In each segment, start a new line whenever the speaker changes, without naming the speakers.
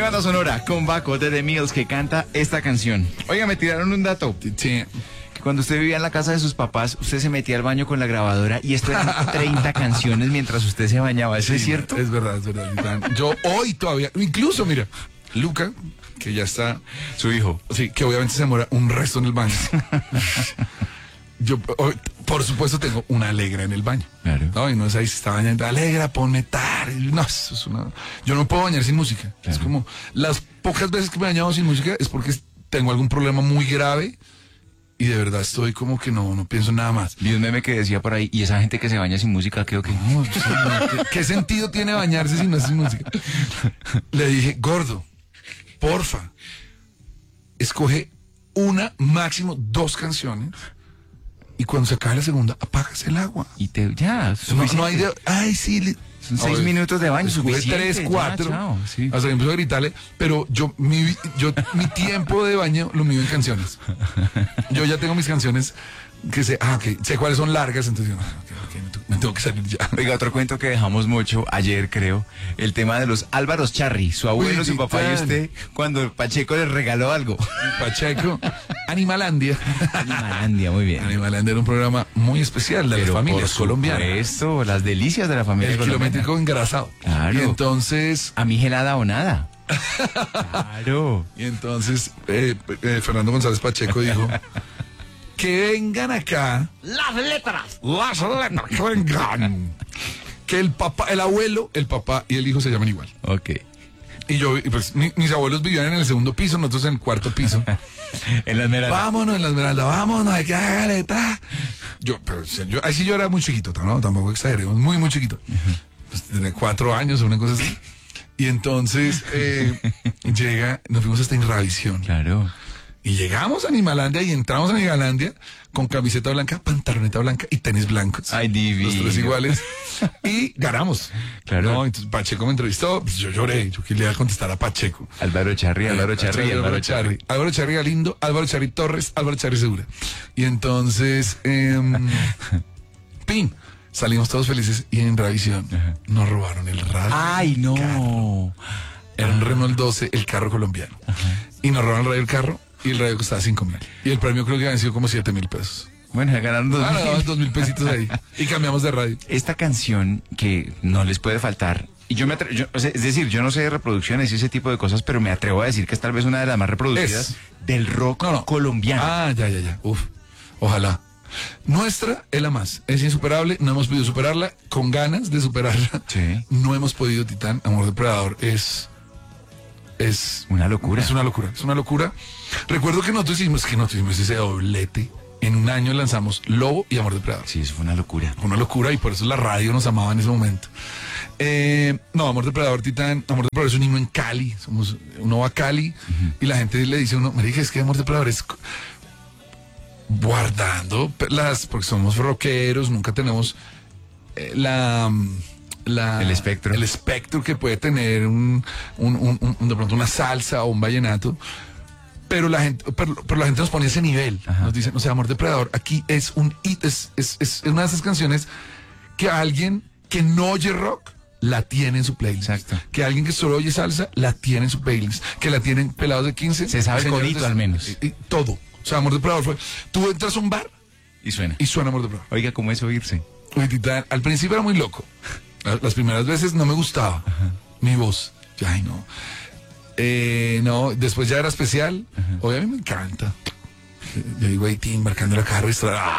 Banda Sonora con Baco de The Mills, que canta esta canción. Oiga, me tiraron un dato.
Sí.
Que cuando usted vivía en la casa de sus papás, usted se metía al baño con la grabadora y esto eran 30 canciones mientras usted se bañaba. ¿Eso es cierto?
Es verdad, Titán. Yo hoy todavía, incluso, mira, Luca, que ya está,
Su hijo.
sí, que obviamente se demora un resto en el baño. Yo, por supuesto, tengo una Alegra en el baño.
Claro.
No, y no es ahí, se está bañando, Alegra, ponme tal. No, eso es una... Yo no puedo bañar sin música.
Claro.
Es como, las pocas veces que me he bañado sin música es porque tengo algún problema muy grave y de verdad estoy como que no pienso en nada más.
Vi un meme que decía por ahí, y esa gente que se baña sin música, creo que...
No, sí, no, ¿qué sentido tiene bañarse si no es sin música? Le dije, gordo, porfa, escoge una, máximo 2 canciones y cuando se acabe la segunda, apagas el agua.
Y ya,
No hay de... Ay, sí...
Son 6 minutos de baño,
Escoge
suficiente.
3, 4.
Ya, chao, sí.
Hasta que empezó a gritarle, pero mi tiempo de baño lo mido en canciones. Yo ya tengo mis canciones que sé cuáles son largas, entonces yo, me tengo que salir ya.
Oiga, otro cuento que dejamos mucho ayer, creo, el tema de los Álvaros Charri, su abuelo,
Uy,
su papá y
Titán.
usted, cuando Pacheco les regaló algo.
Pacheco, Animalandia.
Animalandia, muy bien.
Animalandia era un programa muy especial de las familias colombianas.
Esto, las delicias de la familia
El
colombiana.
kilométrico engrasado.
Claro.
Y entonces,
A mí gelada o nada. Claro.
Fernando González Pacheco dijo que vengan acá.
Las letras.
Las letras que vengan. Que el abuelo, el papá y el hijo se llaman igual.
Ok.
Y yo, pues, mis abuelos vivían en el segundo piso, nosotros en el cuarto piso.
En la Esmeralda.
Vámonos en la Esmeralda, vámonos, hay que hágale, ta. Ahí sí yo era muy chiquito, ¿no? Tampoco exageremos, muy, muy chiquito. Pues, tenía 4 años o una cosa así. Y entonces nos fuimos hasta Inravisión.
Claro.
Y llegamos a Animalandia y entramos a Animalandia con camiseta blanca, pantaloneta blanca y tenis blancos.
Ay, divino.
Los 3 iguales. Y ganamos.
Claro.
No, entonces Pacheco me entrevistó, pues yo lloré. Yo quería contestar a Pacheco.
Álvaro Charri, Álvaro Charri, Álvaro Charri.
Álvaro Charri Galindo, Álvaro Charri Torres, Álvaro Charri Segura. Y entonces, pin, salimos todos felices y en Ravisión nos robaron el radio.
Ay, no.
Era un Renault 12, el carro colombiano. Y nos robaron el radio del carro y el radio costaba 5.000. Y el premio creo que habían sido como 7.000 pesos.
Bueno, ganaron 2.000.
No, 2.000 pesitos ahí. Y cambiamos de radio.
Esta canción que no les puede faltar, y yo me atrevo, es decir, yo no sé de reproducciones y ese tipo de cosas, pero me atrevo a decir que es tal vez una de las más reproducidas del rock colombiano.
Ah, ya. Uf, ojalá. Nuestra es la más, es insuperable, no hemos podido superarla, con ganas de superarla.
Sí.
No hemos podido, Titán. Amor Depredador es
Una locura.
Es una locura. Recuerdo que nosotros hicimos ese doblete. En un año lanzamos Lobo y Amor Depredador.
Sí, eso fue una locura.
Una locura y por eso la radio nos amaba en ese momento. No, Amor Depredador, Titán. Amor Depredador es un himno en Cali. Uno va a Cali y la gente le dice a uno, me dije, es que Amor Depredador es guardando porque somos rockeros, nunca tenemos el espectro que puede tener de pronto una salsa o un vallenato. Pero la gente nos pone ese nivel. Nos dicen, o sea, Amor Depredador aquí es un hit, es una de esas canciones que alguien que no oye rock la tiene en su playlist.
Exacto.
Que alguien que solo oye salsa la tiene en su playlist. Que la tienen pelados de 15.
Se sabe el
señores
corito al menos.
Y todo. O sea, Amor Depredador fue. Tú entras a un bar
Y suena.
y suena Amor Depredador.
Oiga, ¿cómo es oírse?
Uy, Titán, al principio era muy loco. Las primeras veces no me gustaba mi voz. Ay, no. No, después ya era especial. Hoy a mí me encanta. Yo digo, ahí, Tim, marcando la carro y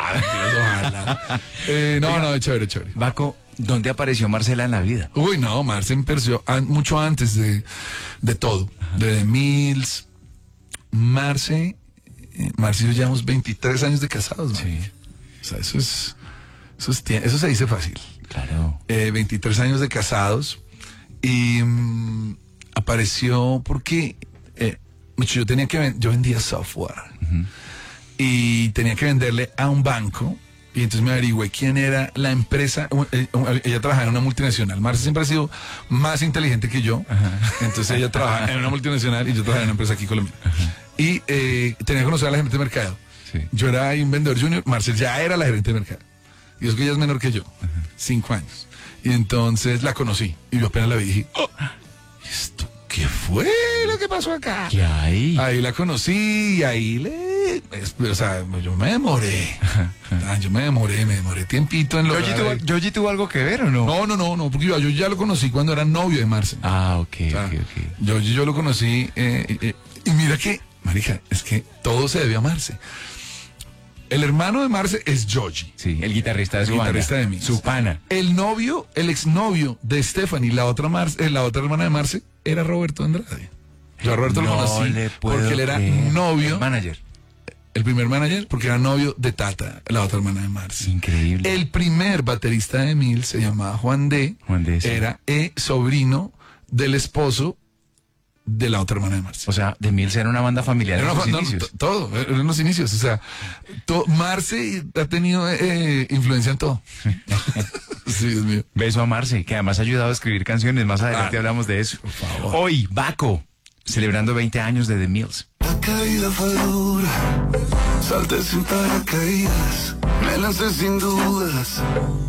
no, chévere.
Baco, ¿dónde apareció Marcela en la vida?
Uy, no, Marce empezó mucho antes de todo. De The Mills. Marce y yo llevamos 23 años de casados, ¿no?
Sí.
O sea, eso se dice fácil.
Claro.
23 años de casados. Y apareció porque yo vendía software. Y tenía que venderle a un banco. Y entonces me averigüé quién era la empresa. Ella trabajaba en una multinacional. Marcia siempre ha sido más inteligente que yo. Entonces ella trabaja en una multinacional y yo trabajaba en una empresa aquí en Colombia. Y tenía que conocer a la gerente de mercado.
Sí.
Yo era un vendedor junior. Marcia ya era la gerente de mercado. Y es que ella es menor que yo. 5 años. Y entonces la conocí. Y yo apenas la vi y dije, ¿esto qué fue? pasó acá?
¿Qué hay?
Ahí la conocí y ahí o sea, yo me demoré. Yo me demoré tiempito en lograr.
¿Yoyi tuvo algo que ver o no?
No, porque yo ya lo conocí cuando era novio de Marce.
Ah, ok,
O sea,
ok.
Yo lo conocí y mira que, marica, es que todo se debe a Marce. El hermano de Marce es Yoyi.
Sí, el guitarrista de su
guitarrista
banda.
de Mills.
Su pana.
El exnovio de Stephanie, la otra hermana de Marce, era Roberto Andrade. Yo a Roberto lo conocí porque él era novio.
El manager.
El primer manager, porque era novio de Tata, la otra hermana de Marce.
Increíble.
El primer baterista de Mills se llamaba Juan D.
Sí.
Era sobrino del esposo de la otra hermana de Marce.
O sea, The Mills era una banda familiar en los inicios.
Todo, en los inicios. O sea, Marce ha tenido influencia en todo. Sí, Dios mío.
Beso a Marce, que además ha ayudado a escribir canciones. Más adelante hablamos de eso.
Por favor.
Hoy, Baco, celebrando 20 años de The Mills.
La caída fue dura, salté sin paracaídas, me lancé sin dudas.